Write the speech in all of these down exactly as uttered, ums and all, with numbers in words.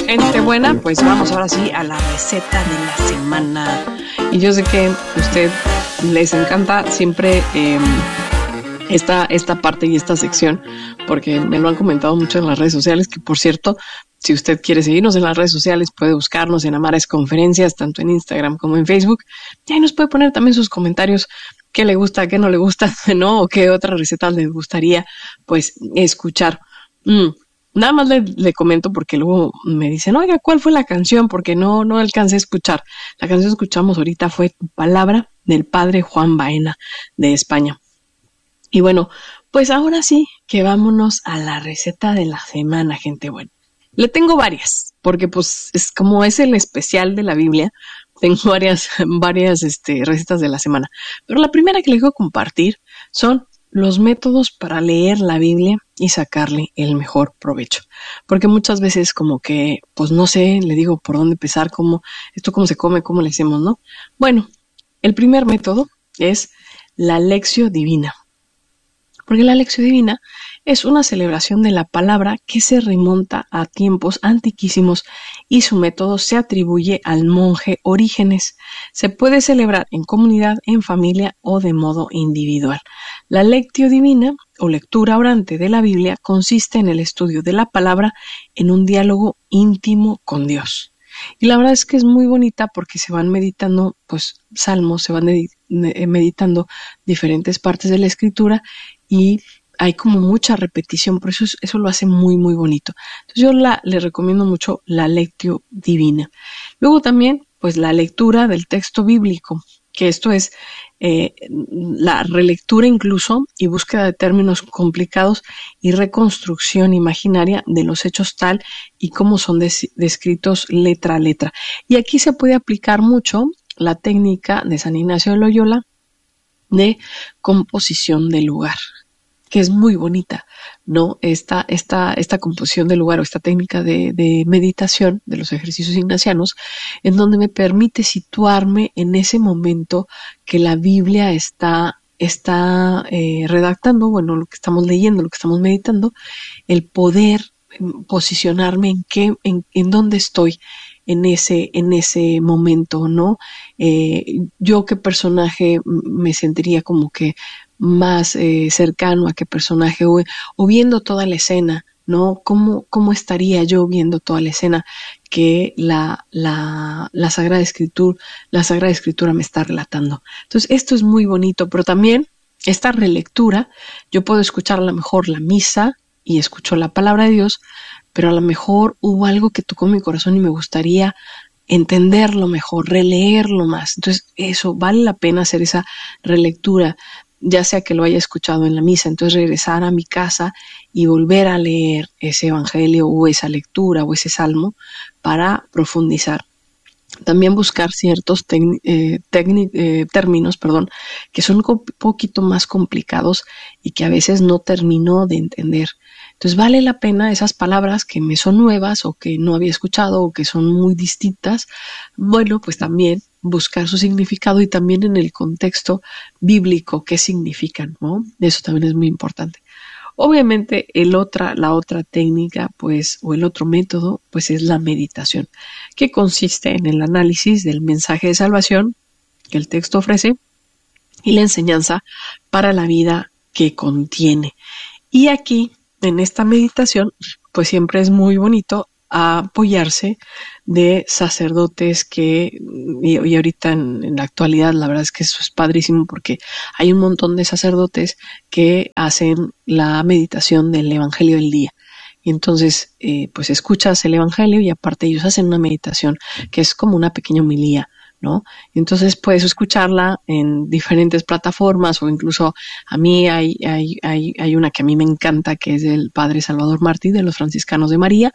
Gente buena, pues vamos ahora sí a la receta de la semana. Y yo sé que a usted les encanta siempre eh, esta, esta parte y esta sección, porque me lo han comentado mucho en las redes sociales, que por cierto, si usted quiere seguirnos en las redes sociales, puede buscarnos en Amares Conferencias, tanto en Instagram como en Facebook, y ahí nos puede poner también sus comentarios, qué le gusta, qué no le gusta, ¿no? O qué otra receta les gustaría, pues, escuchar. Mm. Nada más le, le comento porque luego me dicen, oiga, ¿cuál fue la canción? Porque no, no alcancé a escuchar. La canción que escuchamos ahorita fue Tu Palabra, del padre Juan Baena, de España. Y bueno, pues ahora sí que vámonos a la receta de la semana, gente buena. Le tengo varias, porque pues es como es el especial de la Biblia, tengo varias, varias este, recetas de la semana. Pero la primera que les quiero compartir son los métodos para leer la Biblia y sacarle el mejor provecho. Porque muchas veces como que, pues no sé, le digo por dónde empezar, cómo, esto cómo se come, cómo le hacemos, ¿no? Bueno, el primer método es la Lectio Divina. Porque la Lectio Divina es una celebración de la palabra que se remonta a tiempos antiquísimos y su método se atribuye al monje Orígenes. Se puede celebrar en comunidad, en familia o de modo individual. La Lectio Divina o lectura orante de la Biblia consiste en el estudio de la palabra en un diálogo íntimo con Dios. Y la verdad es que es muy bonita porque se van meditando, pues, salmos, se van meditando diferentes partes de la escritura y hay como mucha repetición, por eso eso lo hace muy, muy bonito. Entonces yo la, le recomiendo mucho la Lectio Divina. Luego también, pues, la lectura del texto bíblico, que esto es eh, la relectura incluso y búsqueda de términos complicados y reconstrucción imaginaria de los hechos tal y como son des- descritos letra a letra. Y aquí se puede aplicar mucho la técnica de San Ignacio de Loyola de composición del lugar, que es muy bonita, ¿no? Esta, esta, esta composición del lugar o esta técnica de, de meditación de los ejercicios ignacianos, en donde me permite situarme en ese momento que la Biblia está, está eh, redactando, bueno, lo que estamos leyendo, lo que estamos meditando, el poder posicionarme en qué, en, en dónde estoy en ese, en ese momento, ¿no? Eh, yo qué personaje me sentiría como que más eh, cercano a qué personaje o, o viendo toda la escena, ¿no? ¿Cómo, cómo estaría yo viendo toda la escena que la, la, la Sagrada Escritura, la Sagrada Escritura me está relatando? Entonces, esto es muy bonito, pero también esta relectura, yo puedo escuchar a lo mejor la misa y escucho la palabra de Dios, pero a lo mejor hubo algo que tocó mi corazón y me gustaría entenderlo mejor, releerlo más. Entonces, eso, vale la pena hacer esa relectura, ya sea que lo haya escuchado en la misa, entonces regresar a mi casa y volver a leer ese evangelio o esa lectura o ese salmo para profundizar. También buscar ciertos tecni- eh, tecni- eh, términos, perdón, que son un poquito más complicados y que a veces no termino de entender. Entonces vale la pena esas palabras que me son nuevas o que no había escuchado o que son muy distintas, bueno, pues también buscar su significado y también en el contexto bíblico qué significan, ¿no? Eso también es muy importante. Obviamente el otra, la otra técnica, pues, o el otro método, pues es la meditación, que consiste en el análisis del mensaje de salvación que el texto ofrece y la enseñanza para la vida que contiene. Y aquí, en esta meditación, pues siempre es muy bonito apoyarse de sacerdotes que, y, y ahorita en, en la actualidad, la verdad es que eso es padrísimo porque hay un montón de sacerdotes que hacen la meditación del Evangelio del día. Y entonces, eh, pues escuchas el Evangelio y aparte ellos hacen una meditación que es como una pequeña homilía, ¿no? Entonces puedes escucharla en diferentes plataformas o incluso a mí hay, hay, hay, hay una que a mí me encanta que es del Padre Salvador Martí de los Franciscanos de María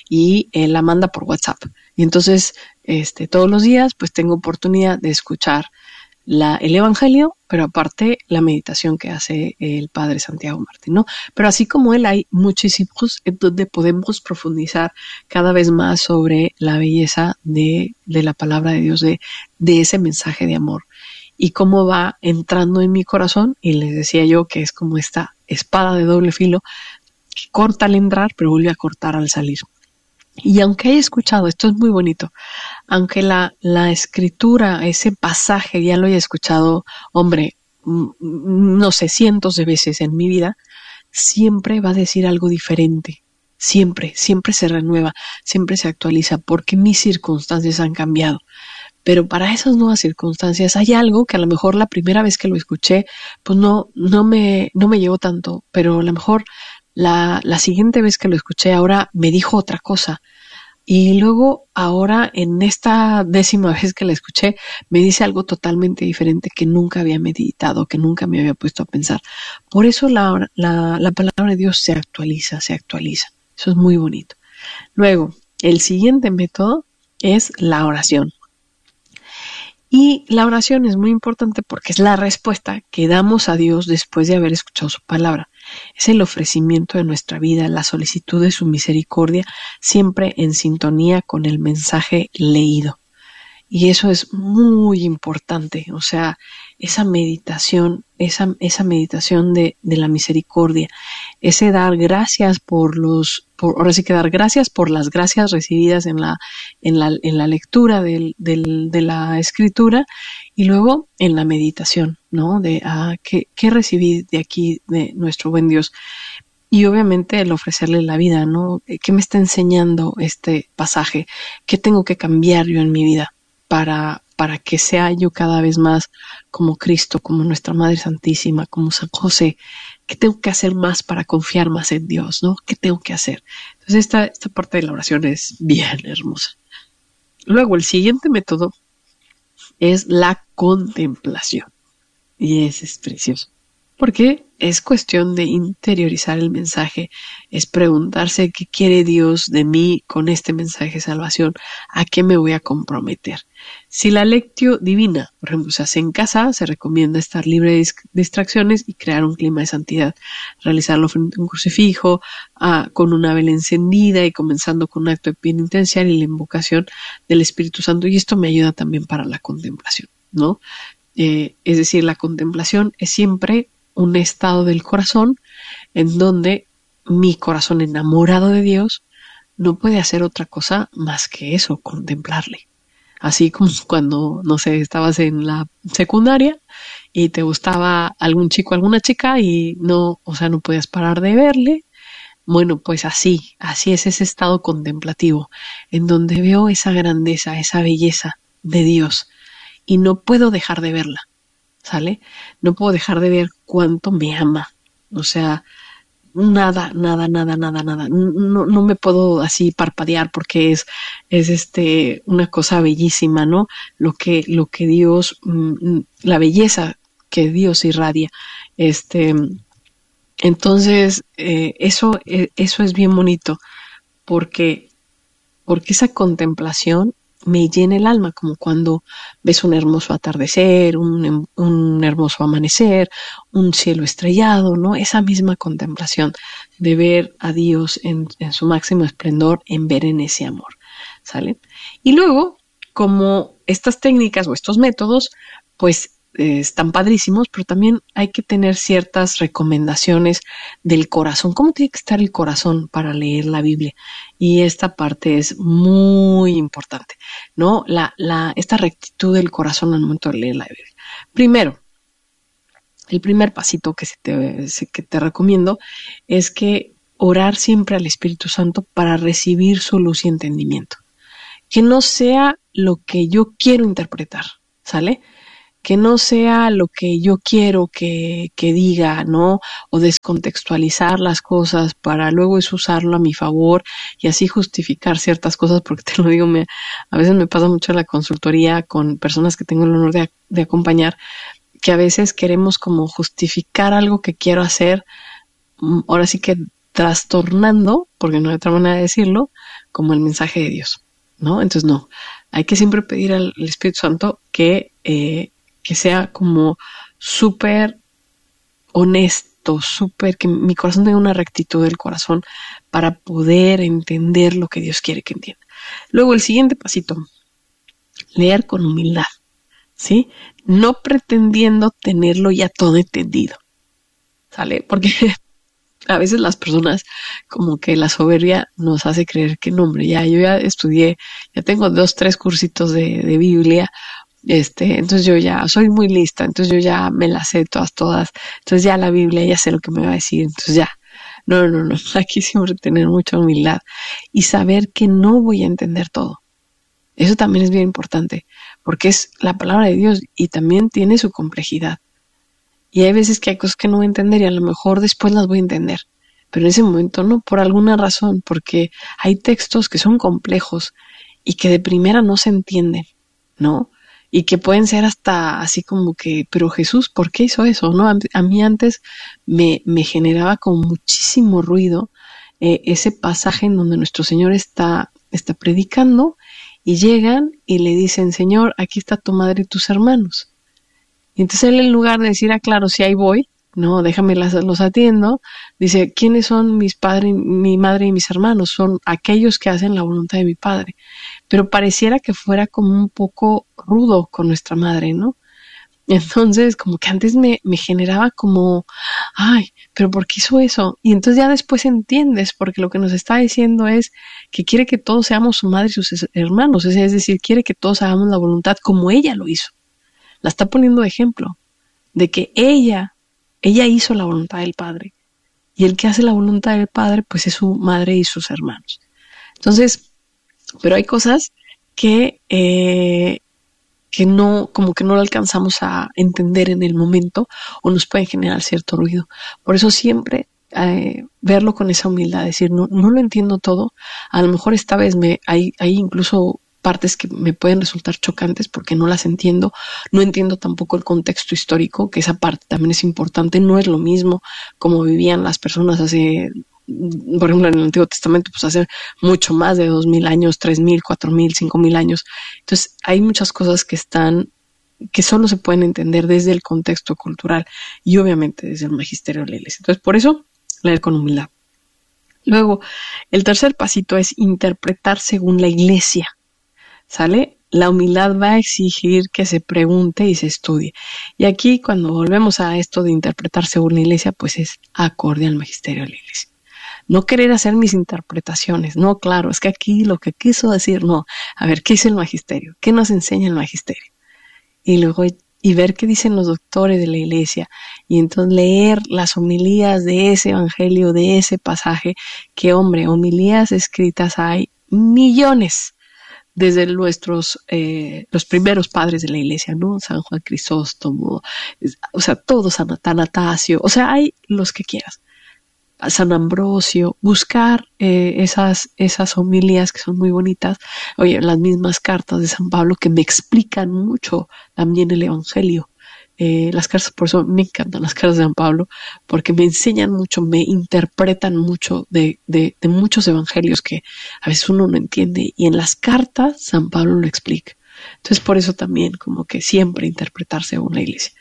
y él la manda por WhatsApp. Y entonces este, todos los días pues tengo oportunidad de escuchar la, el Evangelio, pero aparte la meditación que hace el Padre Santiago Martín, ¿no? Pero así como él hay muchísimos en donde podemos profundizar cada vez más sobre la belleza de, de la palabra de Dios, de, de ese mensaje de amor y cómo va entrando en mi corazón. Y les decía yo que es como esta espada de doble filo que corta al entrar, pero vuelve a cortar al salir. Y aunque haya escuchado, esto es muy bonito, aunque la, la escritura, ese pasaje ya lo haya escuchado, hombre, no sé, cientos de veces en mi vida, siempre va a decir algo diferente. Siempre, siempre se renueva, siempre se actualiza, porque mis circunstancias han cambiado. Pero para esas nuevas circunstancias hay algo que a lo mejor la primera vez que lo escuché, pues no, no me, no me llegó tanto, pero a lo mejor la, la siguiente vez que lo escuché ahora me dijo otra cosa. Y luego ahora en esta décima vez que la escuché me dice algo totalmente diferente que nunca había meditado, que nunca me había puesto a pensar. Por eso la, la, la palabra de Dios se actualiza, se actualiza. Eso es muy bonito. Luego, el siguiente método es la oración. Y la oración es muy importante porque es la respuesta que damos a Dios después de haber escuchado su palabra. Es el ofrecimiento de nuestra vida, la solicitud de su misericordia, siempre en sintonía con el mensaje leído. Y eso es muy importante, o sea, esa meditación, esa, esa meditación de, de la misericordia, ese dar gracias por los, por, ahora sí que dar gracias por las gracias recibidas en la, en la, en la lectura del, del, de la escritura y luego en la meditación, ¿no? De, ah, ¿qué, qué recibí de aquí de nuestro buen Dios? Y obviamente el ofrecerle la vida, ¿no? ¿Qué me está enseñando este pasaje? ¿Qué tengo que cambiar yo en mi vida para, para que sea yo cada vez más como Cristo, como nuestra Madre Santísima, como San José? ¿Qué tengo que hacer más para confiar más en Dios, ¿no? ¿Qué tengo que hacer? Entonces esta, esta parte de la oración es bien hermosa. Luego el siguiente método es la contemplación. Y ese es precioso. Porque es cuestión de interiorizar el mensaje, es preguntarse qué quiere Dios de mí con este mensaje de salvación, a qué me voy a comprometer. Si la lectio divina, por ejemplo, se hace en casa, se recomienda estar libre de distracciones y crear un clima de santidad, realizarlo frente a un crucifijo, ah, con una vela encendida y comenzando con un acto de penitencia y la invocación del Espíritu Santo, y esto me ayuda también para la contemplación, ¿no? Eh, es decir, la contemplación es siempre un estado del corazón en donde mi corazón enamorado de Dios no puede hacer otra cosa más que eso, contemplarle. Así como cuando, no sé, estabas en la secundaria y te gustaba algún chico, alguna chica y no, o sea, no podías parar de verle. Bueno, pues así, así es ese estado contemplativo, en donde veo esa grandeza, esa belleza de Dios y no puedo dejar de verla. ¿Sale? No puedo dejar de ver cuánto me ama. O sea, nada, nada, nada, nada, nada. No, no me puedo así parpadear porque es, es este, una cosa bellísima, ¿no? Lo que, lo que Dios, la belleza que Dios irradia. Este, entonces, eh, eso, eh, eso es bien bonito porque, porque esa contemplación me llena el alma, como cuando ves un hermoso atardecer, un, un hermoso amanecer, un cielo estrellado, ¿no? Esa misma contemplación de ver a Dios en, en su máximo esplendor, en ver en ese amor, ¿sale? Y luego, como estas técnicas o estos métodos, pues eh, están padrísimos, pero también hay que tener ciertas recomendaciones del corazón. ¿Cómo tiene que estar el corazón para leer la Biblia? Y esta parte es muy importante, ¿no? La, la, esta rectitud del corazón al momento de leer la Biblia. Primero, el primer pasito que, se te, que te recomiendo es que orar siempre al Espíritu Santo para recibir su luz y entendimiento. Que no sea lo que yo quiero interpretar, ¿sale? Que no sea lo que yo quiero que, que diga, ¿no? O descontextualizar las cosas para luego es usarlo a mi favor y así justificar ciertas cosas, porque te lo digo, me, a veces me pasa mucho en la consultoría con personas que tengo el honor de, de acompañar, que a veces queremos como justificar algo que quiero hacer, ahora sí que trastornando, porque no hay otra manera de decirlo, como el mensaje de Dios, ¿no? Entonces no, hay que siempre pedir al Espíritu Santo que eh, que sea como súper honesto, súper, que mi corazón tenga una rectitud del corazón para poder entender lo que Dios quiere que entienda. Luego el siguiente pasito, leer con humildad, ¿sí? No pretendiendo tenerlo ya todo entendido, ¿sale? Porque a veces las personas como que la soberbia nos hace creer que no, hombre, ya yo ya estudié, ya tengo dos, tres cursitos de, de Biblia, este, entonces yo ya soy muy lista, entonces yo ya me las sé todas, todas, entonces ya la Biblia ya sé lo que me va a decir, entonces ya. No, no, no, aquí siempre tener mucha humildad y saber que no voy a entender todo. Eso también es bien importante, porque es la palabra de Dios y también tiene su complejidad. Y hay veces que hay cosas que no voy a entender y a lo mejor después las voy a entender. Pero en ese momento no, por alguna razón, porque hay textos que son complejos y que de primera no se entienden, ¿no? Y que pueden ser hasta así como que, pero Jesús, ¿por qué hizo eso? ¿No? A, a mí antes me, me generaba como muchísimo ruido eh, ese pasaje en donde nuestro Señor está, está predicando y llegan y le dicen, Señor, aquí está tu madre y tus hermanos. Y entonces él, en lugar de decir, ah, claro, si ahí voy, no, déjame las, los atiendo, dice, ¿quiénes son mis padres, mi madre y mis hermanos? Son aquellos que hacen la voluntad de mi padre. Pero pareciera que fuera como un poco rudo con nuestra madre, ¿no? Entonces, como que antes me, me generaba como, ay, pero ¿por qué hizo eso? Y entonces ya después entiendes, porque lo que nos está diciendo es que quiere que todos seamos su madre y sus hermanos, es decir, quiere que todos hagamos la voluntad como ella lo hizo. La está poniendo de ejemplo, de que ella, ella hizo la voluntad del Padre. Y el que hace la voluntad del Padre, pues es su madre y sus hermanos. Entonces, pero hay cosas que, eh, que no, como que no lo alcanzamos a entender en el momento o nos pueden generar cierto ruido. Por eso siempre eh, verlo con esa humildad, decir, no, no lo entiendo todo. A lo mejor esta vez me, hay, hay incluso partes que me pueden resultar chocantes porque no las entiendo, no entiendo tampoco el contexto histórico, que esa parte también es importante, no es lo mismo como vivían las personas hace, por ejemplo, en el Antiguo Testamento, pues hace mucho más de dos mil años, tres mil, cuatro mil, cinco mil años. Entonces, hay muchas cosas que están, que solo se pueden entender desde el contexto cultural y obviamente desde el magisterio de la Iglesia. Entonces, por eso, leer con humildad. Luego, el tercer pasito es interpretar según la Iglesia. ¿Sale? La humildad va a exigir que se pregunte y se estudie. Y aquí, cuando volvemos a esto de interpretar según la Iglesia, pues es acorde al magisterio de la Iglesia. No querer hacer mis interpretaciones. No, claro, es que aquí lo que quiso decir, no. A ver, ¿qué dice el magisterio? ¿Qué nos enseña el magisterio? Y luego, y ver qué dicen los doctores de la Iglesia. Y entonces leer las homilías de ese evangelio, de ese pasaje, que, hombre, homilías escritas hay millones. Desde nuestros, eh, los primeros padres de la Iglesia, ¿no? San Juan Crisóstomo, o sea, todos, San Atanasio, o sea, hay los que quieras. San Ambrosio, buscar eh, esas, esas homilías que son muy bonitas. Oye, las mismas cartas de San Pablo que me explican mucho también el Evangelio. Eh, las cartas, por eso me encantan las cartas de San Pablo, porque me enseñan mucho, me interpretan mucho de, de, de muchos evangelios que a veces uno no entiende, y en las cartas San Pablo lo explica. Entonces, por eso también como que siempre interpretar según la Iglesia.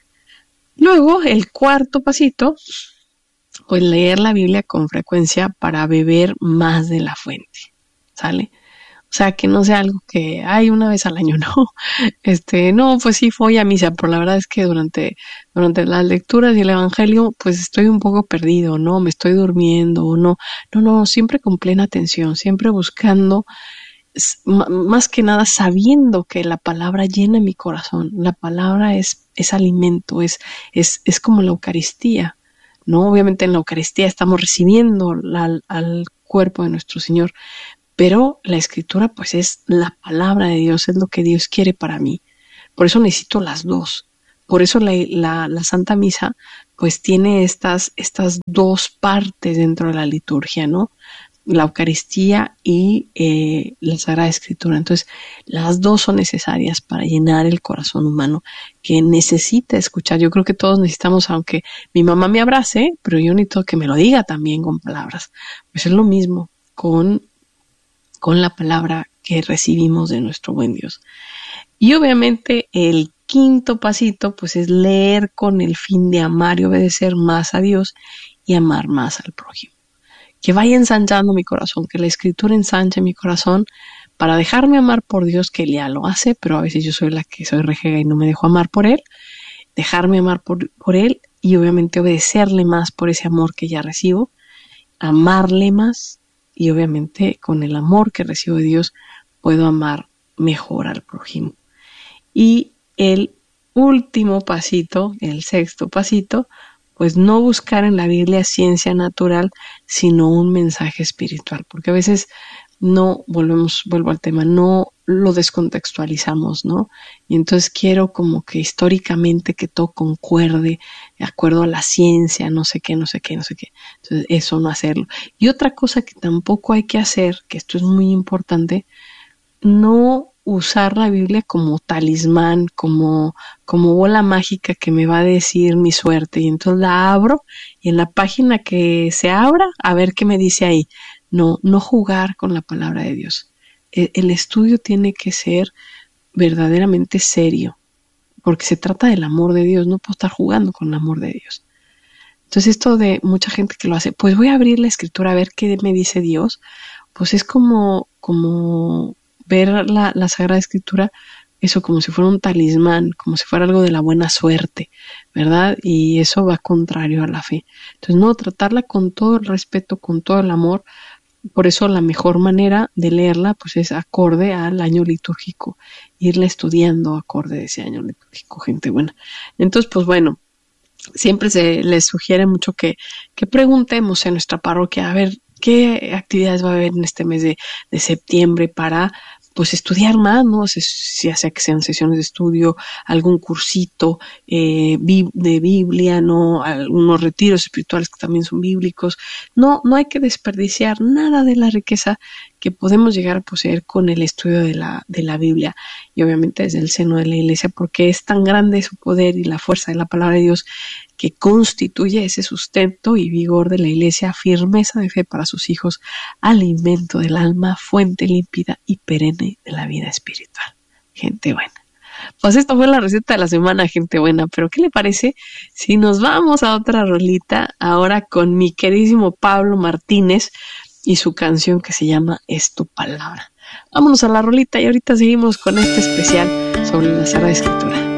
Luego, el cuarto pasito, pues leer la Biblia con frecuencia para beber más de la fuente, ¿sale? O sea, que no sea algo que hay una vez al año, no. Este, no, pues sí voy a misa, pero la verdad es que durante, durante las lecturas y el evangelio, pues estoy un poco perdido, ¿no? Me estoy durmiendo, o no. No, no, siempre con plena atención, siempre buscando, más que nada sabiendo que la palabra llena mi corazón. La palabra es, es alimento, es, es, es como la Eucaristía, ¿no? Obviamente en la Eucaristía estamos recibiendo la, al cuerpo de nuestro Señor, pero la Escritura pues es la palabra de Dios, es lo que Dios quiere para mí. Por eso necesito las dos. Por eso la, la, la Santa Misa pues tiene estas, estas dos partes dentro de la liturgia, ¿no? La Eucaristía y eh, la Sagrada Escritura. Entonces, las dos son necesarias para llenar el corazón humano que necesita escuchar. Yo creo que todos necesitamos, aunque mi mamá me abrace, pero yo necesito que me lo diga también con palabras. Pues es lo mismo con con la palabra que recibimos de nuestro buen Dios. Y obviamente el quinto pasito pues es leer con el fin de amar y obedecer más a Dios y amar más al prójimo. Que vaya ensanchando mi corazón, que la Escritura ensanche mi corazón para dejarme amar por Dios, que Él ya lo hace, pero a veces yo soy la que soy rejega y no me dejo amar por Él. Dejarme amar por, por Él y obviamente obedecerle más por ese amor que ya recibo, amarle más y obviamente con el amor que recibo de Dios puedo amar mejor al prójimo. Y el último pasito, el sexto pasito, pues no buscar en la Biblia ciencia natural, sino un mensaje espiritual, porque a veces no, volvemos, vuelvo al tema, no lo descontextualizamos, ¿no? Y entonces quiero como que históricamente que todo concuerde, de acuerdo a la ciencia, no sé qué, no sé qué, no sé qué. Entonces eso no hacerlo. Y otra cosa que tampoco hay que hacer, que esto es muy importante, no usar la Biblia como talismán, como, como bola mágica que me va a decir mi suerte. Y entonces la abro y en la página que se abra, a ver qué me dice ahí. No, no jugar con la palabra de Dios. El, el estudio tiene que ser verdaderamente serio, porque se trata del amor de Dios, no puedo estar jugando con el amor de Dios. Entonces esto de mucha gente que lo hace, pues voy a abrir la escritura a ver qué me dice Dios, pues es como, como ver la, la Sagrada Escritura, eso como si fuera un talismán, como si fuera algo de la buena suerte, ¿verdad? Y eso va contrario a la fe. Entonces no, tratarla con todo el respeto, con todo el amor. Por eso la mejor manera de leerla pues es acorde al año litúrgico, irla estudiando acorde a ese año litúrgico, gente buena. Entonces, pues bueno, siempre se les sugiere mucho que, que preguntemos en nuestra parroquia, a ver, qué actividades va a haber en este mes de, de septiembre para pues estudiar más, ¿no? Ya sea que sean sesiones de estudio, algún cursito eh, de Biblia, ¿no? Algunos retiros espirituales que también son bíblicos. No, no hay que desperdiciar nada de la riqueza que podemos llegar a poseer con el estudio de la, de la Biblia y obviamente desde el seno de la Iglesia, porque es tan grande su poder y la fuerza de la palabra de Dios que constituye ese sustento y vigor de la Iglesia, firmeza de fe para sus hijos, alimento del alma, fuente límpida y perenne de la vida espiritual. Gente buena. Pues esta fue la receta de la semana, gente buena, pero ¿qué le parece si nos vamos a otra rolita ahora con mi queridísimo Pablo Martínez y su canción que se llama Es tu palabra? Vámonos a la rolita y ahorita seguimos con este especial sobre la Sagrada Escritura.